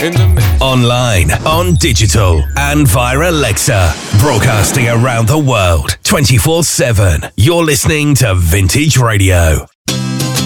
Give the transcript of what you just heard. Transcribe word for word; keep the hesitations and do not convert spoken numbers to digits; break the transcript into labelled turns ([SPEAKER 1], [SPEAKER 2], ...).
[SPEAKER 1] in the mix.
[SPEAKER 2] Online, on digital, and via Alexa. Broadcasting around the world, twenty-four seven. You're listening to Vintage Radio.